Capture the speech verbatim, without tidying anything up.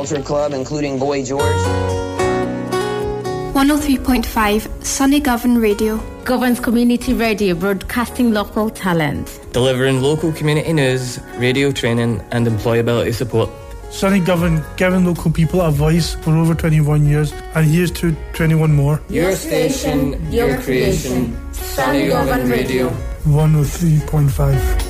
Country Club, including Boy George. one oh three point five Sunny Govan Radio. Govan's community radio, broadcasting local talent. Delivering local community news, radio training and employability support. Sunny Govan, giving local people a voice for over twenty-one years, and here's to twenty-one more. Your station, your creation, Sunny Govan Radio. one oh three point five